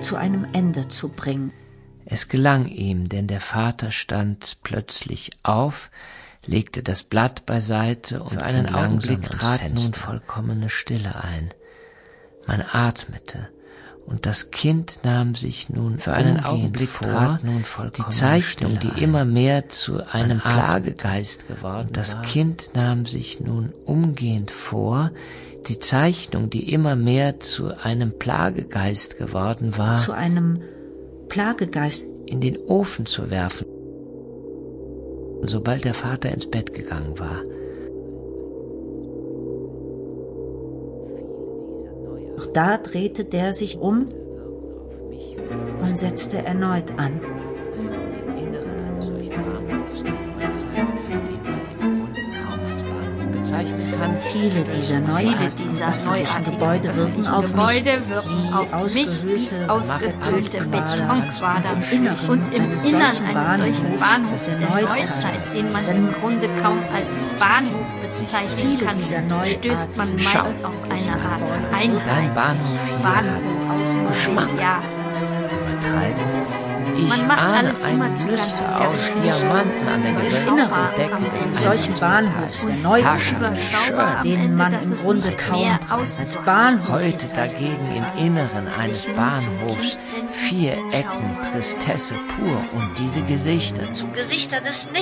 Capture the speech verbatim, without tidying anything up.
zu einem Ende zu bringen. Es gelang ihm, denn der Vater stand plötzlich auf, legte das Blatt beiseite und für einen Augenblick trat nun vollkommene Stille ein. Man atmete, und das Kind nahm sich nun für einen Augenblick vor, die Zeichnung, die immer mehr zu einem Plagegeist geworden war. Das Kind nahm sich nun umgehend vor, die Zeichnung, die immer mehr zu einem Plagegeist geworden war, zu einem Plagegeist in den Ofen zu werfen, sobald der Vater ins Bett gegangen war. Doch da drehte der sich um und setzte erneut an. Viele dieser neuartigen Gebäude wirken auf Gebäude mich wirken auf mich wie ausgehöhlte ausgehöhlte Betonquader und im Innern eines solchen Bahnhofs der Neuzeit, den man im Grunde kaum als Bahnhof bezeichnen kann, stößt man meist auf eine Art Einheit. Bahnhof aus Geschmack. Ja. Ich Man macht ahne alles immer zu ganz Lüste aus Diamanten an der gewölbten Decke des solchen Bahnhofs der Neuzeit, den man im Grunde kaum als Bahnhof heute dagegen im Inneren eines Bahnhofs vier Ecken, Tristesse pur und diese Gesichter, zu Gesichter des Nichts.